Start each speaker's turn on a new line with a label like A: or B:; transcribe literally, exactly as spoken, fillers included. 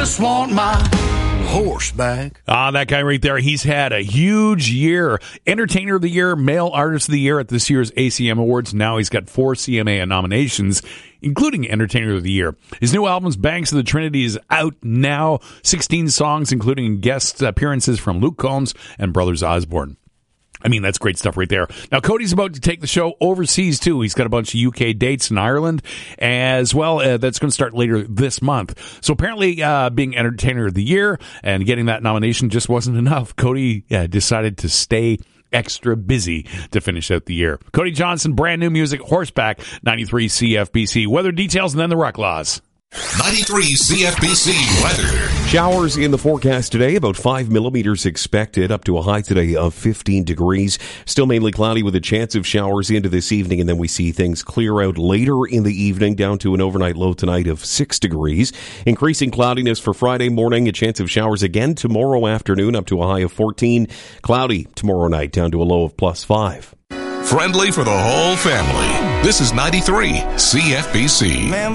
A: Just want my horse back.
B: Ah, that guy right there, he's had a huge year. Entertainer of the Year, Male Artist of the Year at this year's A C M Awards. Now he's got four C M A nominations, including Entertainer of the Year. His new album, Banks of the Trinity, is out now. sixteen songs, including guest appearances from Luke Combs and Brothers Osborne. I mean, that's great stuff right there. Now, Cody's about to take the show overseas, too. He's got a bunch of U K dates in Ireland as well. Uh, that's going to start later this month. So apparently, uh, being Entertainer of the Year and getting that nomination just wasn't enough. Cody uh, decided to stay extra busy to finish out the year. Cody Johnson, brand new music, Horseback, ninety-three C F B C. Weather details and then the Ruck Laws.
C: ninety-three C F B C weather.
D: Showers in the forecast today, about five millimeters expected, up to a high today of fifteen degrees. Still mainly cloudy with a chance of showers into this evening, and then we see things clear out later in the evening, down to an overnight low tonight of six degrees. Increasing cloudiness for Friday morning, a chance of showers again tomorrow afternoon, up to a high of fourteen. Cloudy tomorrow night, down to a low of plus five.
C: Friendly for the whole family. This is ninety-three C F B C.